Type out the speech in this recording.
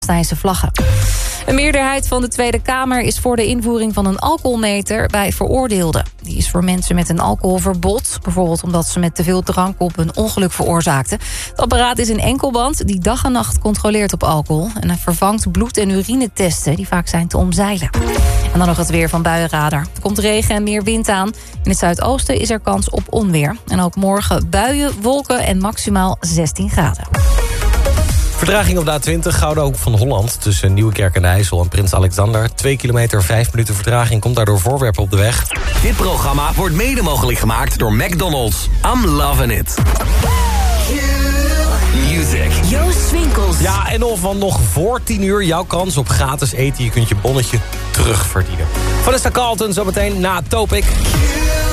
Palestijnse vlaggen. Een meerderheid van de Tweede Kamer is voor de invoering van een alcoholmeter bij veroordeelden. Die is voor mensen met een alcoholverbod, bijvoorbeeld omdat ze met te veel drank op een ongeluk veroorzaakten. Het apparaat is een enkelband die dag en nacht controleert op alcohol. En hij vervangt bloed- en urinetesten die vaak zijn te omzeilen. En dan nog het weer van Buienradar. Er komt regen en meer wind aan. In het zuidoosten is er kans op onweer. En ook morgen buien, wolken en maximaal 16 graden. Vertraging op de A20, Gouden Hoek van Holland... tussen Nieuwekerk en IJssel en Prins Alexander. 2 kilometer, 5 minuten vertraging, komt daardoor voorwerpen op de weg. Dit programma wordt mede mogelijk gemaakt door McDonald's. I'm loving it. Music. Joost Swinkels. Ja, en of nog voor 10 uur jouw kans op gratis eten. Je kunt je bonnetje terugverdienen. Vanessa Carlton zometeen na Topic.